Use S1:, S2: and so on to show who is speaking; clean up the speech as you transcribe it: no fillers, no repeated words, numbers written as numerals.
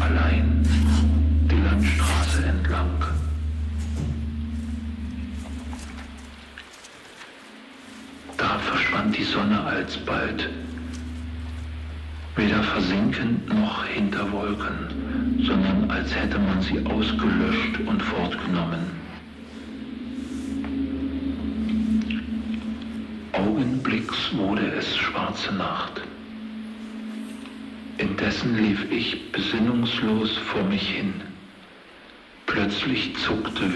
S1: allein die Landstraße entlang. Da verschwand die Sonne alsbald, weder versinkend noch hinter Wolken, sondern als hätte man sie ausgelöscht und fortgenommen. Augenblicks wurde es schwarze Nacht. Indessen lief ich besinnungslos vor mich hin. Plötzlich zuckte